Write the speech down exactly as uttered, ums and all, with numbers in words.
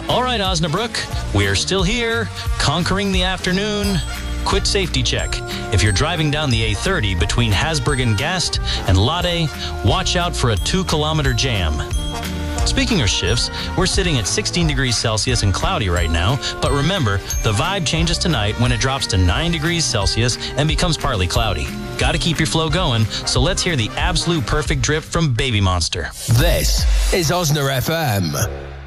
All right, Osnabrück, we're still here, conquering the afternoon. Quick safety check. If you're driving down the A thirty between Hasburg and Gast and Lade, watch out for a two-kilometer jam. Speaking of shifts, we're sitting at sixteen degrees Celsius and cloudy right now, but remember, the vibe changes tonight when it drops to nine degrees Celsius and becomes partly cloudy. Gotta keep your flow going, so let's hear the absolute perfect drip from Baby Monster. This is Osna F M.